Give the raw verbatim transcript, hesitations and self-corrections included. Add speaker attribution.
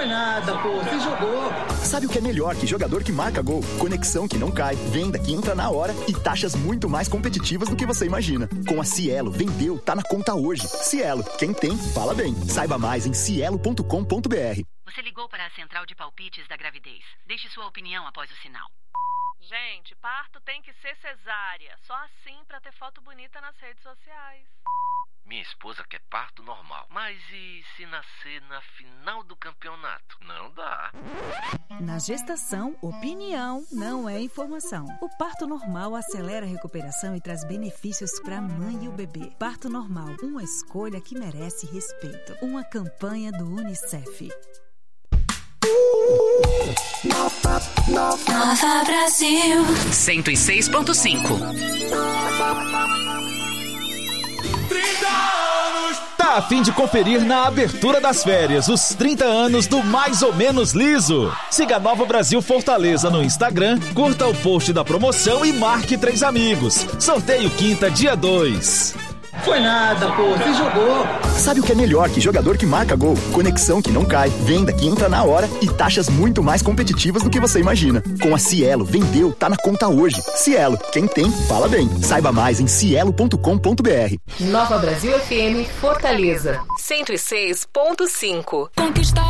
Speaker 1: Foi nada, pô, você jogou.
Speaker 2: Sabe o que é melhor que jogador que marca gol? Conexão que não cai, venda que entra na hora e taxas muito mais competitivas do que você imagina. Com a Cielo, vendeu, tá na conta hoje. Cielo, quem tem, fala bem. Saiba mais em cielo ponto com ponto b r.
Speaker 3: Você ligou para a central de palpites da gravidez. Deixe sua opinião após o sinal.
Speaker 4: Gente, parto tem que ser cesárea. Só assim pra ter foto bonita nas redes sociais.
Speaker 5: Minha esposa quer parto normal. Mas e se nascer na final do campeonato? Não dá.
Speaker 6: Na gestação, opinião não é informação. O parto normal acelera a recuperação e traz benefícios para a mãe e o bebê. Parto normal, uma escolha que merece respeito. Uma campanha do Unicef.
Speaker 7: Nova Brasil
Speaker 3: cento e seis ponto cinco.
Speaker 8: Tá a fim de conferir na abertura das férias os trinta anos do Mais ou Menos Liso? Siga Nova Brasil Fortaleza no Instagram, curta o post da promoção e marque três amigos. Sorteio quinta, dia dois.
Speaker 1: Foi nada, pô, você jogou.
Speaker 2: Sabe o que é melhor que jogador que marca gol? Conexão que não cai, venda que entra na hora e taxas muito mais competitivas do que você imagina. Com a Cielo, vendeu, tá na conta hoje. Cielo, quem tem, fala bem. Saiba mais em cielo ponto com ponto b r.
Speaker 9: Nova Brasil F M Fortaleza, cento e seis ponto cinco.
Speaker 7: Conquistar